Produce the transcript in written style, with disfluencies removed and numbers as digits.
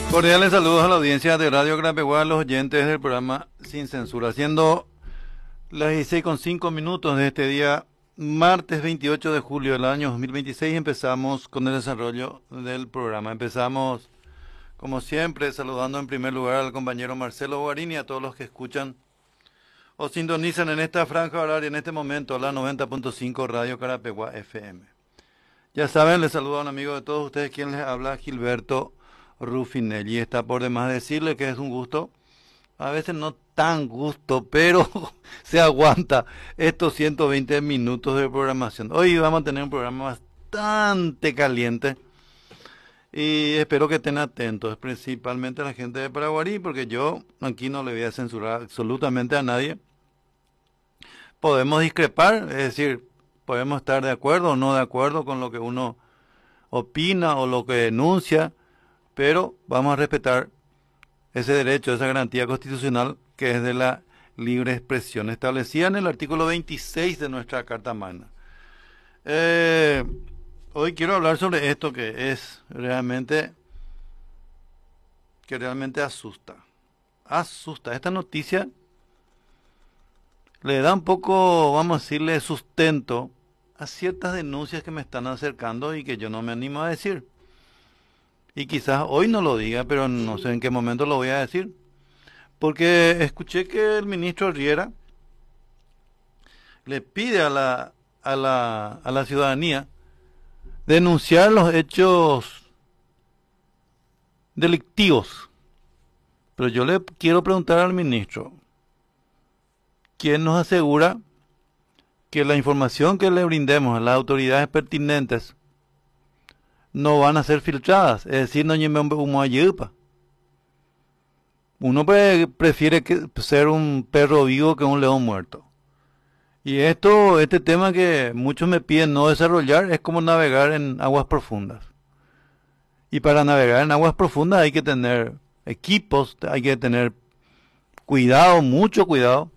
Cordiales saludos a la audiencia de Radio Carapeguá, a los oyentes del programa Sin Censura. Siendo las 16:05 de este día, martes 28 de julio del año 2026, empezamos con el desarrollo del programa. Empezamos, como siempre, saludando en primer lugar al compañero Marcelo Guarini y a todos los que escuchan o sintonizan en esta franja horaria en este momento, la 90.5 Radio Carapeguá FM. Ya saben, les saludo a un amigo de todos ustedes, quien les habla, Gilberto Rufinelli. Está por demás decirle que es un gusto, a veces no tan gusto, pero se aguanta estos 120 minutos de programación. Hoy vamos a tener un programa bastante caliente y espero que estén atentos, principalmente a la gente de Paraguarí, porque yo aquí no le voy a censurar absolutamente a nadie. Podemos discrepar, es decir, podemos estar de acuerdo o no de acuerdo con lo que uno opina o lo que denuncia, pero vamos a respetar ese derecho, esa garantía constitucional que es de la libre expresión, establecida en el artículo 26 de nuestra Carta Magna. Hoy quiero hablar sobre esto que realmente asusta. Asusta. Esta noticia le da un poco, vamos a decirle, sustento a ciertas denuncias que me están acercando y que yo no me animo a decir. Y quizás hoy no lo diga, pero no sé en qué momento lo voy a decir. Porque escuché que el ministro Riera le pide a la ciudadanía denunciar los hechos delictivos. Pero yo le quiero preguntar al ministro, ¿quién nos asegura que la información que le brindemos a las autoridades pertinentes no van a ser filtradas? Es decir, no lleve humo a yupa. Uno prefiere ser un perro vivo que un león muerto. Y este tema que muchos me piden no desarrollar es como navegar en aguas profundas. Y para navegar en aguas profundas hay que tener equipos, hay que tener cuidado, mucho cuidado,